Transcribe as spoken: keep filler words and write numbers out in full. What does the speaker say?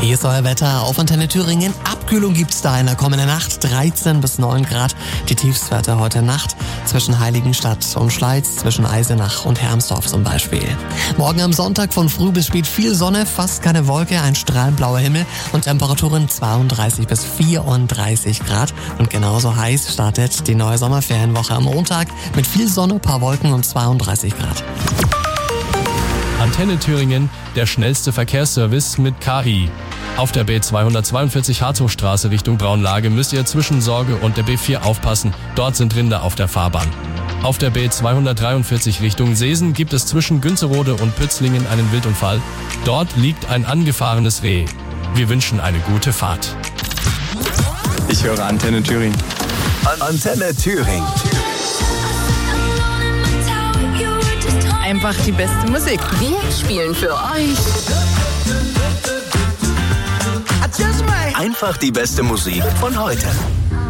Hier ist euer Wetter auf Antenne Thüringen. Abkühlung gibt's da in der kommenden Nacht. dreizehn bis neun Grad. Die Tiefstwerte heute Nacht zwischen Heiligenstadt und Schleiz, zwischen Eisenach und Hermsdorf zum Beispiel. Morgen am Sonntag von früh bis spät viel Sonne, fast keine Wolke, ein strahlend blauer Himmel und Temperaturen zweiunddreißig bis vierunddreißig Grad. Und genauso heiß startet die neue Sommerferienwoche am Montag mit viel Sonne, paar Wolken und zweiunddreißig Grad. Antenne Thüringen, der schnellste Verkehrsservice mit K I. Auf der B zweihundertzweiundvierzig Harzhofstraße Richtung Braunlage müsst ihr zwischen Sorge und der B vier aufpassen. Dort sind Rinder auf der Fahrbahn. Auf der B zweihundertdreiundvierzig Richtung Seesen gibt es zwischen Günzerode und Pützlingen einen Wildunfall. Dort liegt ein angefahrenes Reh. Wir wünschen eine gute Fahrt. Ich höre Antenne Thüringen. Antenne Thüringen. Einfach die beste Musik. Wir spielen für euch Einfach die beste Musik von heute.